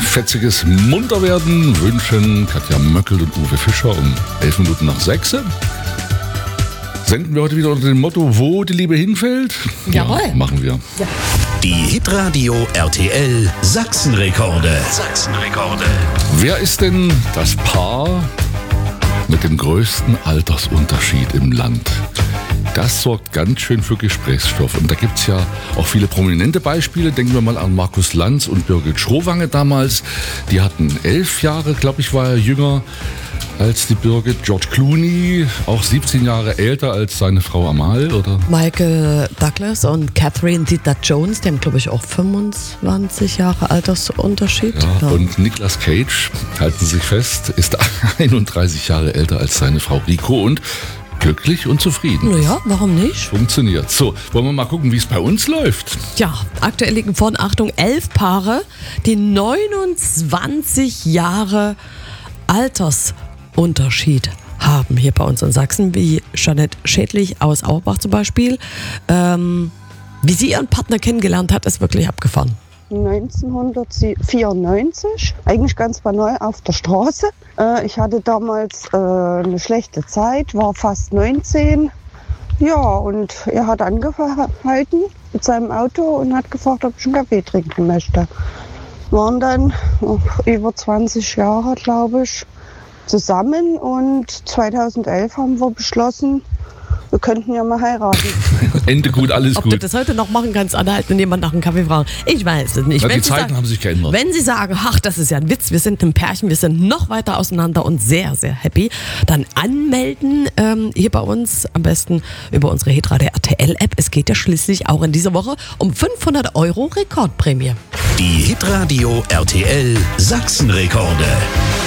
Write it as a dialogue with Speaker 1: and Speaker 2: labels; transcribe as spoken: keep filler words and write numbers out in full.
Speaker 1: fetziges Munterwerden wünschen Katja Möckel und Uwe Fischer um elf Minuten nach sechs. Senden wir heute wieder unter dem Motto, wo die Liebe hinfällt?
Speaker 2: Jawohl.
Speaker 1: Ja, machen wir.
Speaker 2: Ja.
Speaker 3: Die Hitradio R T L Sachsenrekorde. Sachsenrekorde.
Speaker 1: Wer ist denn das Paar mit dem größten Altersunterschied im Land? Das sorgt ganz schön für Gesprächsstoff. Und da gibt es ja auch viele prominente Beispiele. Denken wir mal an Markus Lanz und Birgit Schrowange damals. Die hatten elf Jahre, glaube ich, war er jünger als die Birgit. George Clooney, auch siebzehn Jahre älter als seine Frau Amal, oder?
Speaker 2: Michael Douglas und Catherine Zeta-Jones, die haben, glaube ich, auch fünfundzwanzig Jahre Altersunterschied.
Speaker 1: Ja,
Speaker 2: Ja.
Speaker 1: Und Nicolas Cage, halten Sie sich fest, ist einunddreißig Jahre älter als seine Frau Rico und glücklich und zufrieden.
Speaker 2: Naja, warum nicht?
Speaker 1: Funktioniert. So, wollen wir mal gucken, wie es bei uns läuft?
Speaker 2: Ja, aktuell liegen vorn, Achtung, elf Paare, die neunundzwanzig Jahre Altersunterschied haben hier bei uns in Sachsen, wie Jeanette Schädlich aus Auerbach zum Beispiel. Ähm, wie sie ihren Partner kennengelernt hat, ist wirklich abgefahren.
Speaker 4: neunzehnhundertvierundneunzig, eigentlich ganz banal auf der Straße. Äh, ich hatte damals äh, eine schlechte Zeit, war fast neunzehn. Ja, und er hat angehalten mit seinem Auto und hat gefragt, ob ich einen Kaffee trinken möchte. Waren dann oh, über zwanzig Jahre, glaube ich, zusammen und zweitausendelf haben wir beschlossen, wir könnten ja mal heiraten.
Speaker 1: Ende gut, alles
Speaker 2: Ob
Speaker 1: gut.
Speaker 2: du das heute noch machen kannst, anhalten und jemand nach einem Kaffee fragen, ich weiß es nicht.
Speaker 1: Ja, die
Speaker 2: Wenn Sie
Speaker 1: Zeiten
Speaker 2: sagen,
Speaker 1: haben sich geändert.
Speaker 2: Wenn Sie sagen, ach, das ist ja ein Witz, wir sind ein Pärchen, wir sind noch weiter auseinander und sehr, sehr happy, dann anmelden ähm, hier bei uns, am besten über unsere Hitradio R T L-App. Es geht ja schließlich auch in dieser Woche um fünfhundert Euro Rekordprämie.
Speaker 3: Die Hitradio R T L Sachsenrekorde.